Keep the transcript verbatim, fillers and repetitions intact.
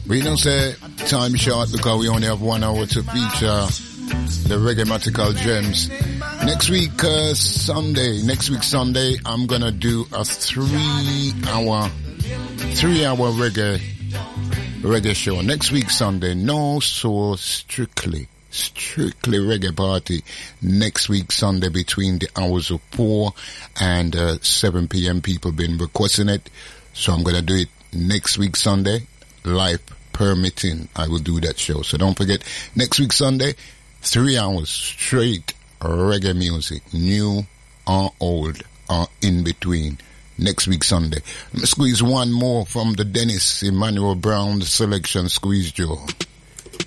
We don't say time short because we only have one hour to feature the reggae-matical gems. Next week, uh, Sunday, next week Sunday, I'm gonna do a three-hour, three-hour reggae, reggae show. Next week Sunday, no soul, strictly, strictly reggae party. Next week Sunday between the hours of four and uh, seven p.m. People been requesting it, so I'm gonna do it next week Sunday, live permitting. I will do that show. So don't forget, next week Sunday, three hours straight reggae music, new or old or in between. Next week Sunday. Let me squeeze one more from the Dennis Emmanuel Brown selection. Squeeze Joe.